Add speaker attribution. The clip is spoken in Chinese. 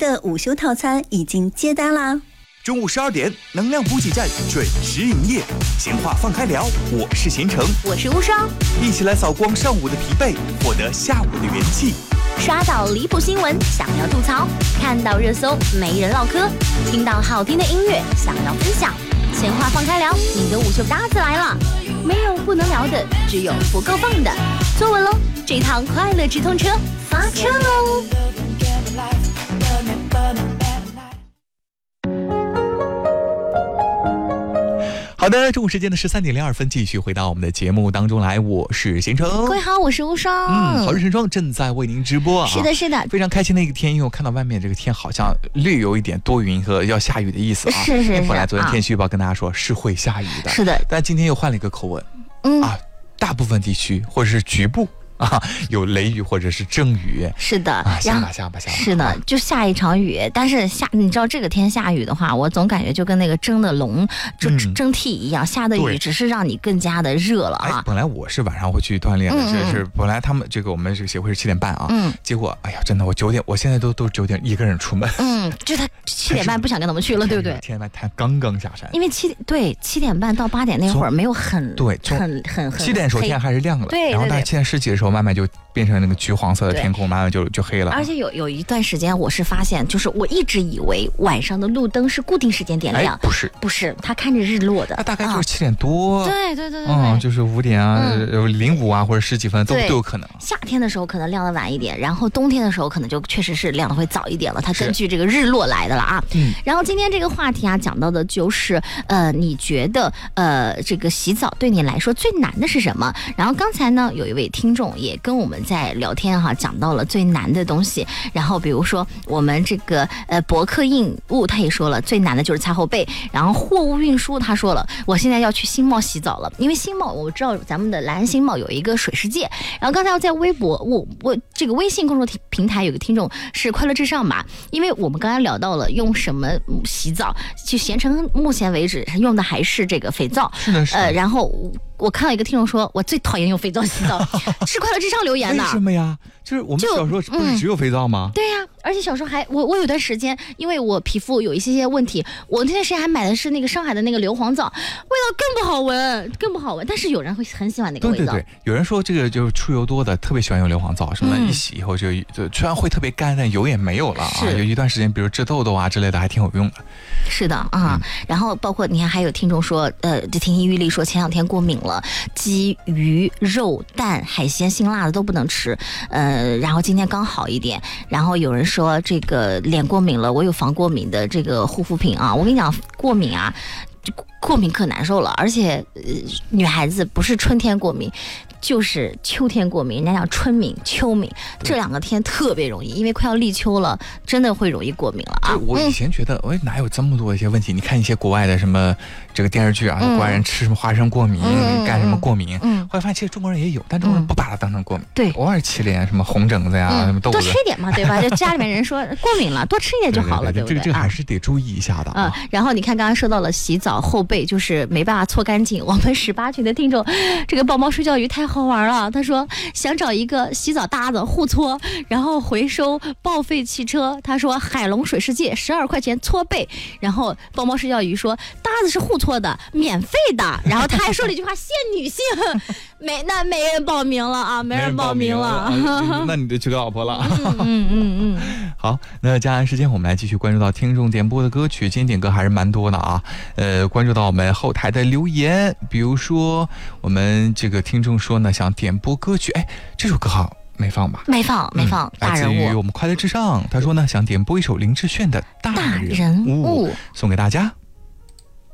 Speaker 1: 的午休套餐已经接单啦。
Speaker 2: 中午12点，能量补给站准时营业，闲话放开聊，我是贤成，
Speaker 3: 我是无双，
Speaker 2: 一起来扫光上午的疲惫，获得下午的元气。
Speaker 3: 刷到离谱新闻，想要吐槽；看到热搜，没人唠嗑；听到好听的音乐，想要分享。闲话放开聊，你的午休搭子来了，没有不能聊的，只有不够放的。坐稳喽，这趟快乐直通车发车喽！
Speaker 2: 好的，中午时间的13点02分，继续回到我们的节目当中来，我是贤成。
Speaker 3: 各位好，我是无双。
Speaker 2: 好日晨霜正在为您直播啊。
Speaker 3: 是的，是的，
Speaker 2: 非常开心的一个天，因为我看到外面这个天好像略有一点多云和要下雨的意思啊。
Speaker 3: 是。
Speaker 2: 本来昨天天气预报跟大家说是会下雨的，
Speaker 3: 是的，
Speaker 2: 但今天又换了一个口吻，大部分地区或者是局部。有雷雨或者是阵雨，是的，下吧。
Speaker 3: 是的，就下一场雨，但是你知道这个天下雨的话，我总感觉就跟那个蒸的笼蒸屉一样，下的雨只是让你更加的热了啊。
Speaker 2: 本来我是晚上会去锻炼的，是本来他们这个我们这个协会是7点半啊，结果哎呀，真的我9点，我现在都9点一个人出门，
Speaker 3: 就他7点半不想跟他们去了，对不对
Speaker 2: ？7点半他刚刚下山，
Speaker 3: 因为7点半到8点那会儿没有很
Speaker 2: 7点的时候天还是亮了，
Speaker 3: 对，
Speaker 2: 然后大概7点10几的时候慢慢就变成那个橘黄色的天空，慢慢就黑了。
Speaker 3: 而且有一段时间，我是发现，就是我一直以为晚上的路灯是固定时间点亮，不是，它看着日落的。
Speaker 2: 它大概就是7点多，
Speaker 3: 对，
Speaker 2: 就是5点啊，05啊，或者10几分都有可能。
Speaker 3: 夏天的时候可能亮的晚一点，然后冬天的时候可能就确实是亮的会早一点了。它根据这个日落来的了啊。然后今天这个话题啊，讲到的就是你觉得这个洗澡对你来说最难的是什么？然后刚才呢，有一位听众也跟我们在聊天哈，讲到了最难的东西。然后比如说我们这个博客印务他也说了，最难的就是擦后背。然后货物运输他说了，我现在要去新茂洗澡了，因为新茂我知道咱们的莱茵新茂有一个水世界。然后刚才我在微博我这个微信公众平台有个听众是快乐至上嘛，因为我们刚才聊到了用什么洗澡，就贤成目前为止用的还是这个肥皂。
Speaker 2: 是的。
Speaker 3: 然后我看到一个听众说，我最讨厌用肥皂洗澡，是快乐至上留言的。
Speaker 2: 为什么呀？就是我们小时候不是只有肥皂吗？
Speaker 3: 对呀，而且小时候还我有段时间，因为我皮肤有一些问题，我那段时间还买的是那个上海的那个硫磺皂，味道更不好闻。但是有人会很喜欢那个味道。
Speaker 2: 对，有人说这个就是出油多的特别喜欢用硫磺皂，什么一洗以后就虽然会特别干，但油也没有了啊。有一段时间，比如治痘痘啊之类的，还挺有用的。
Speaker 3: 是的啊，然后包括你看，还有听众说，听玉丽说前2天过敏了，鸡、鱼、肉、蛋、海鲜、辛辣的都不能吃，然后今天刚好一点。然后有人说这个脸过敏了，我有防过敏的这个护肤品啊，我跟你讲，过敏啊，过敏可难受了，而且女孩子不是春天过敏，就是秋天过敏，人家讲春敏、秋敏，这2个天特别容易，因为快要立秋了，真的会容易过敏了啊。
Speaker 2: 我以前觉得，哪有这么多一些问题？你看一些国外的什么这个电视剧啊，国外人吃什么花生过敏，干什么过敏，后来发现其实中国人也有，但中国人不把它当成过敏，
Speaker 3: 对，
Speaker 2: 偶尔起脸什么红疹子呀，什么痘子，
Speaker 3: 多吃一点嘛，对吧？就家里面人说过敏了，多吃一点就好了，对不对？
Speaker 2: 这个还是得注意一下的。
Speaker 3: 然后你看刚刚说到了洗澡后背就是没办法搓干净，我们18群的听众，这个宝宝睡觉鱼太好玩了，他说想找一个洗澡搭子互搓，然后回收报废汽车。他说海龙水世界12块钱搓背，然后宝宝睡觉鱼说搭子是互搓的，免费的。然后他还说了一句话限女性，没人报名了啊，没人报名了，
Speaker 2: 那你得娶个老婆了。好，那接下来时间我们来继续关注到听众点播的歌曲，今天点歌还是蛮多的啊。关注到我们后台的留言，比如说我们这个听众说呢，想点播歌曲，这首歌好没放吧？没放，大人物。来自于我们快乐至上，他说呢，想点播一首林志炫的《大人物》，送给大家。